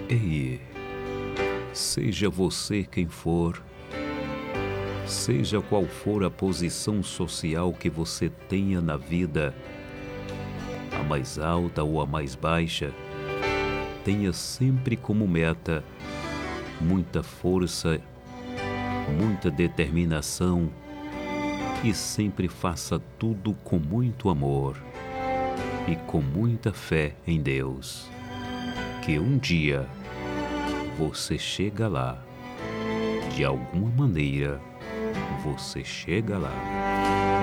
Ei, seja você quem for, seja qual for a posição social que você tenha na vida, a mais alta ou a mais baixa, tenha sempre como meta muita força, muita determinação e sempre faça tudo com muito amor e com muita fé em Deus, que um dia você chega lá, de alguma maneira você chega lá.